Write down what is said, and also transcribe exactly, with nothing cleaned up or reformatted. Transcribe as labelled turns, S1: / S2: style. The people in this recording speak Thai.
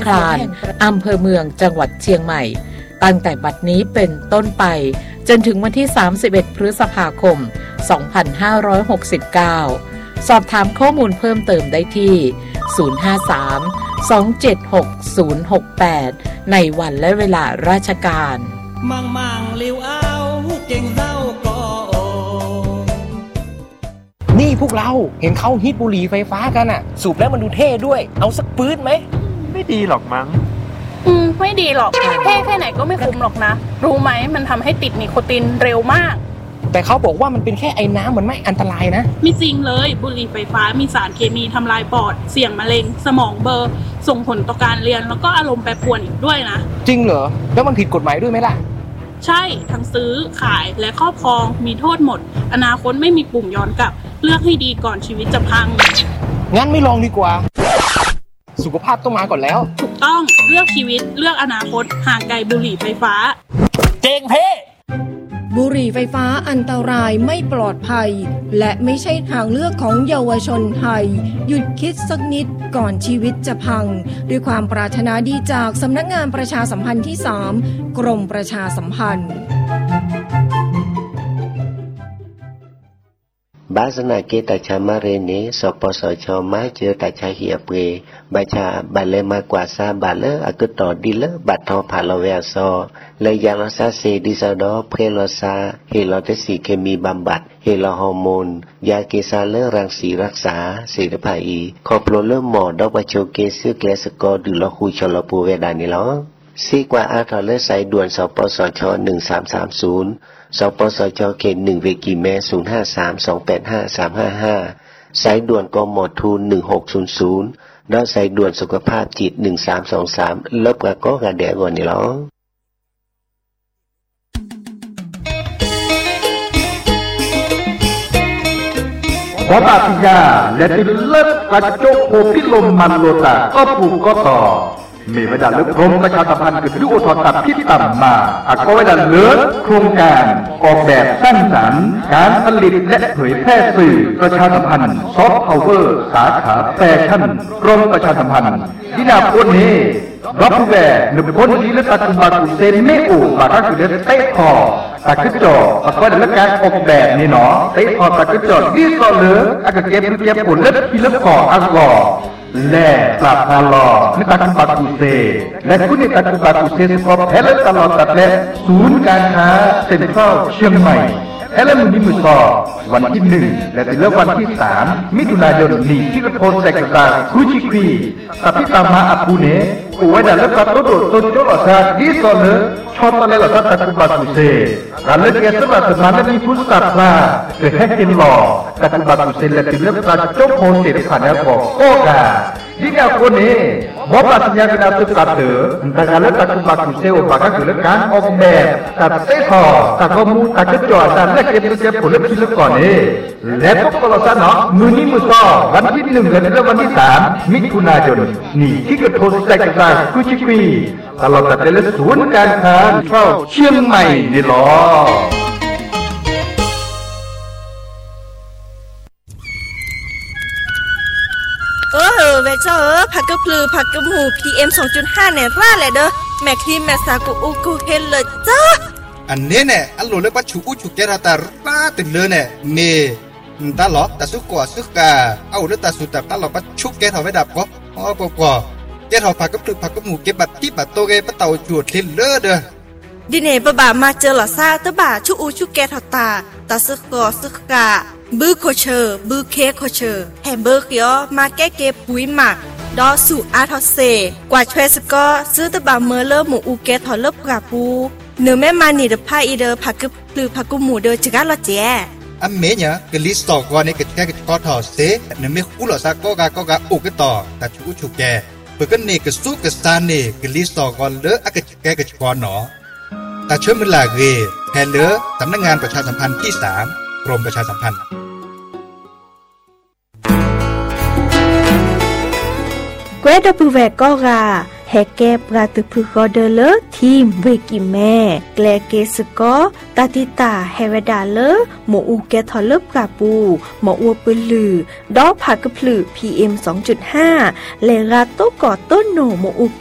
S1: คลานอำเภอเมืองจังหวัดเชียงใหม่ตั้งแต่บัดนี้เป็นต้นไปจนถึงวันที่สามสิบเอ็ดพฤษภาคมสองพันห้าร้อยหกสิบเก้าสอบถามข้อมูลเพิ่มเติมได้ที่ศูนย์ ห้า สาม สอง เจ็ด หก ศูนย์ หก แปดในวันและเวลาราชการ
S2: มังมังลิวเอาเก่งเจ้าก็
S3: นี่พวกเราเห็นเขาฮิตบุหรี่ไฟฟ้ากันอ่ะสูบแล้วมันดูเท่ด้วยเอาสักปื๊ดไหม
S4: ไม่ดีหรอกมั้ง
S5: อืมไม่ดีหรอกเท่แค่ไหนก็ไม่คุ้มหรอกนะรู้ไหมมันทำให้ติดนิโคตินเร็วมาก
S3: แต่เขาบอกว่ามันเป็นแค่ไอ้น้ำมันไม่อันตรายนะ
S5: ไม่จริงเลยบุหรี่ไฟฟ้ามีสารเคมีทำลายปอดเสี่ยงมะเร็งสมองเบลอส่งผลต่อการเรียนแล้วก็อารมณ์แปรปรวนอีกด้วยนะ
S3: จริงเหรอแล้วมันผิดกฎหมายด้วยไหมล่ะ
S5: ใช่ทั้งซื้อขายและครอบครองมีโทษหมดอนาคตไม่มีปุ่มย้อนกลับเลือกให้ดีก่อนชีวิตจะพัง
S3: งั้นไม่ลองดีกว่าสุขภาพต้องมาก่อนแล้ว
S5: ถูกต้องเลือกชีวิตเลือกอนาคตห่างไกลบุหรี่ไฟฟ้า
S3: เจ๋งเพ่
S6: บุหรี่ไฟฟ้าอันตรายไม่ปลอดภัยและไม่ใช่ทางเลือกของเยาวชนไทยหยุดคิดสักนิดก่อนชีวิตจะพังด้วยความปรารถนาดีจากสำนักงานประชาสัมพันธ์ที่สามกรมประชาสัมพันธ์
S7: บาสนาเกตชามาเรเนสปสชมาเจอตาชาเหียเปบาชาบาเลมากว่าซาบาเลอากตอดีเลบัดทอพาลเวซอเลยยาลซาเซดิซาดอเพลซาเฮลอเตสีเคมีบำบัดเฮลอฮอร์โมนยาเกซาเลรังสีรักษาเสรภาอีคอโปรเลหมอดอกบาโชเกซึแกสกอดือลคูชลปูเวดานิลอซีกว่าอาทอเลสายด่วนสปสชหนึ่งสามสามศูนย์สปสชเขตหนึ่งเวกิแมศูนย์ ห้า สาม สอง แปด ห้า สาม ห้า ห้าสายด่วนกมทูหนึ่งหกศูนย์ศูนย์แล้วสายด่วนสุขภาพจิตหนึ่งสามสองสามลบกะก็กะแดก่อนนี่หรอ
S8: ขอตาพิยาและติเลิศกระจกโอพิลมมันโลตาก็ปลูกก็ต่อมีเวลาเลือกกรมประชาสัมพันธ์กับยุโอทอตัดที่ต่ำมาอาก็เวลาเลือกโครงการออกแบบสร้างสรรค์การผลิตและเผยแพร่สื่อประชาสัมพันธ์ซอฟต์พาวเวอร์สาขาแฟชั่นกรมประชาสัมพันธ์ที่นาพูดนี้รับผู้แก่หนึ่งคนนี้และตัดคุณบากุเซนเมอูบารักคือเตะคอตัดขึ้นจออาก็ได้การออกแบบนี่เนาะเตะคอตัดขึ้นจอที่ก็เลือกอากาศเก็บเก็บผลเล็บที่เล็บคออักกอและปราบพาลอนิตาคุบากุเซและคุณนิตาคุบากุเซสกอเพลตลอดตัดและศูนย์การค้าเซ็นทรัลเชียงใหม่เอลมุนิมุสอวันที่หนึ่งและถึงวันที่สามมิถุนายนนี้ที่กระโปรงเซกตาคุชิควีตัดที่ตามมาอาปูเน่อวยดันเล็บกัดโตโตโตโจลอซาดีโซเลชอบตะเลลอซาตะคุบากุเซการเล่นเกสต์สมานและมีผู้สัตว์ลาเกิดแฮกเกนลอตะคุบากุเซและถึงเล็บกัดโจโพเซที่ผ่านแล้วก็โอกาที่นี่คนนี้บอกว่าสัญญาณการตุกตัดเถอะแต่การเล่นตะคุบากุเซโอปากก็คือเรื่องการออกแบบตัดเส้นคอตัดข้อมูลตัดกระจกตัดและเก็บเก็บผลเล็บที่เล็บก่อนนี้และพวกเราซะเนาะมือนี้มือต่อวันที่หนึ่งและวันที่สามมิถุนายนนี่ที่กระโปรงเซกตาคุชิควีตลอดตัดและศูนย์การค้าเข้าเชียงใหม่นี่หรอ
S9: เออเวเจ้าเออผักกระพลือผักกระหมู พี เอ็ม สองจุดห้า เนี่ยร่าแหละเด้อแม่คลีแม่สากูอูกูเห็นเลยจ้า
S10: อันนี้เนี่ยอันโหลเลยปัจจุอุจุเจราตาป้าตื่นเลยเนี่ยเมตาหลอตาสุกว่าสุกาเอาเรื่องตาสุดตาหลอปัจจุแกถอไว้ดับก็อ๋อปกว่าแกถอผักกระพลือผักกระหมูเก็บบัตรที่บัตรโตเกปะเต่าจวดเห็นเลยเด้อ
S9: ดิเน่บะบ่ามาเจอหล่อซาตะบ่าชุอูชุแกถอตาตาสุกว่าสุกาบือโคเชอร์บือเคโคเชอร์แฮมเบอร์เกียวมาแก้เก็บปุ๋ยหมักดอสู่อาทอเซกว่าช่วยสกอซื้อตะบาเมอเลอร์หมูอูเกถอเลิบกาปูเนื้อแม่มานี่เดพาอีเดอผักกึบหรือผักกุหมูเดอจิกาลอเจ
S10: อันเมเนี่ยกลิสตอกว่านี่กะแกกะกอถอเซเนื้อไม่คู่หลอซาก็กะก็กะอุกต่อตาชูชูแกเปิดกันนี่กะสู้กะซานนี่กลิสตอกว่าเลออะกะแกกะกอหนอตาเชื่อมันลาเกแทนเลอสำนักงานประชาสัมพันธ์ที่สามกรมประชาสัมพันธ์
S9: เกรดปูแวกก็กาแฮกเก็บกาตุพึกอเดเลทีมเวกิแม่แกลเกสกอตาติตาเฮเวดาเลหมูอูแกทอลบกาปูหมออัวปืลือดอกผักกะพลือ พี เอ็ม สองจุดห้า เลราโตกอต้นโหนหมูอู